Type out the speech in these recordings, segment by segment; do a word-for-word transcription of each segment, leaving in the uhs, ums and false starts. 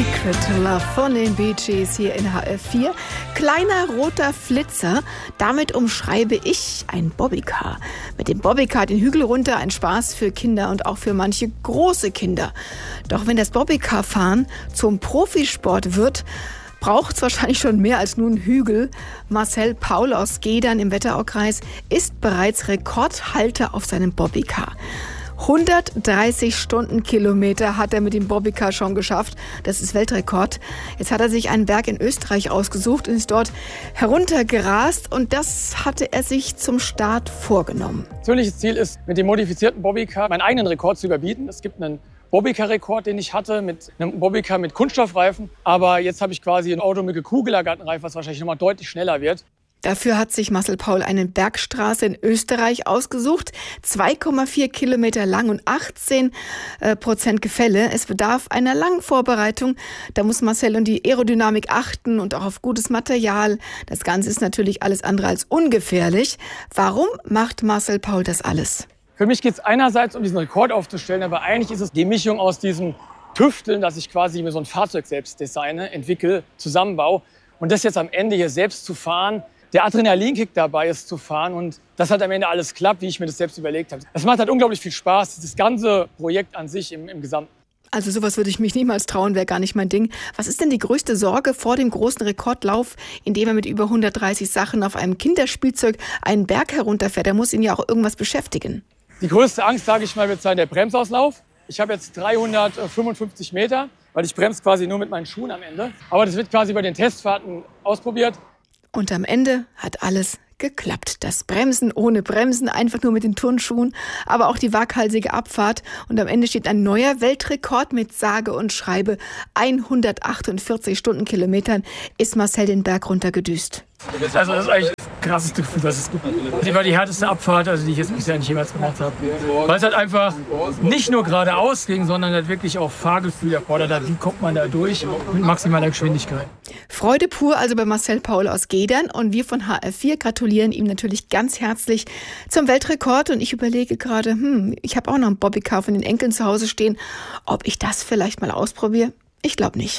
Secret Love von den Bee Gees hier in H F vier. Kleiner roter Flitzer, damit umschreibe ich ein Bobbycar. Mit dem Bobbycar den Hügel runter, ein Spaß für Kinder und auch für manche große Kinder. Doch wenn das Bobbycar-Fahren zum Profisport wird, braucht es wahrscheinlich schon mehr als nur einen Hügel. Marcel Paul aus Gedern im Wetteraukreis ist bereits Rekordhalter auf seinem Bobbycar. hundertdreißig Stundenkilometer hat er mit dem Bobbycar schon geschafft. Das ist Weltrekord. Jetzt hat er sich einen Berg in Österreich ausgesucht und ist dort heruntergerast. Und das hatte er sich zum Start vorgenommen. Persönliches Ziel ist, mit dem modifizierten Bobbycar meinen eigenen Rekord zu überbieten. Es gibt einen Bobbycar-Rekord, den ich hatte, mit einem Bobbycar mit Kunststoffreifen. Aber jetzt habe ich quasi ein Auto mit Kugellagertenreifen, was wahrscheinlich nochmal deutlich schneller wird. Dafür hat sich Marcel Paul eine Bergstraße in Österreich ausgesucht. zwei Komma vier Kilometer lang und achtzehn Prozent Gefälle. Es bedarf einer langen Vorbereitung. Da muss Marcel und die Aerodynamik achten und auch auf gutes Material. Das Ganze ist natürlich alles andere als ungefährlich. Warum macht Marcel Paul das alles? Für mich geht es einerseits um diesen Rekord aufzustellen, aber eigentlich ist es die Mischung aus diesem Tüfteln, dass ich quasi mir so ein Fahrzeug selbst designe, entwickle, zusammenbaue und das jetzt am Ende hier selbst zu fahren. Der Adrenalinkick dabei ist zu fahren und das hat am Ende alles klappt, wie ich mir das selbst überlegt habe. Es macht halt unglaublich viel Spaß, das ganze Projekt an sich im, im Gesamten. Also sowas würde ich mich niemals trauen, wäre gar nicht mein Ding. Was ist denn die größte Sorge vor dem großen Rekordlauf, in dem er mit über hundertdreißig Sachen auf einem Kinderspielzeug einen Berg herunterfährt? Er muss ihn ja auch irgendwas beschäftigen. Die größte Angst, sage ich mal, wird sein der Bremsauslauf. Ich habe jetzt dreihundertfünfundfünfzig Meter, weil ich bremse quasi nur mit meinen Schuhen am Ende. Aber das wird quasi bei den Testfahrten ausprobiert. Und am Ende hat alles geklappt. Das Bremsen ohne Bremsen, einfach nur mit den Turnschuhen, aber auch die waghalsige Abfahrt. Und am Ende steht ein neuer Weltrekord mit sage und schreibe hundertachtundvierzig Stundenkilometern ist Marcel den Berg runtergedüst. Also das ist eigentlich das krasseste Gefühl, was es gibt. Das war die härteste Abfahrt, also die ich jetzt bisher nicht jemals gemacht habe. Weil es halt einfach nicht nur geradeaus ging, sondern halt wirklich auch Fahrgefühl erfordert hat. Wie kommt man da durch mit maximaler Geschwindigkeit? Freude pur also bei Marcel Paul aus Gedern. Und wir von H F vier gratulieren ihm natürlich ganz herzlich zum Weltrekord. Und ich überlege gerade, hm, ich habe auch noch ein Bobbycar von den Enkeln zu Hause stehen, ob ich das vielleicht mal ausprobiere. Ich glaube nicht.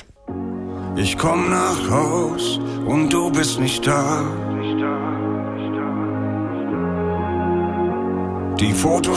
Ich komm nach Haus und du bist nicht da. Die Fotos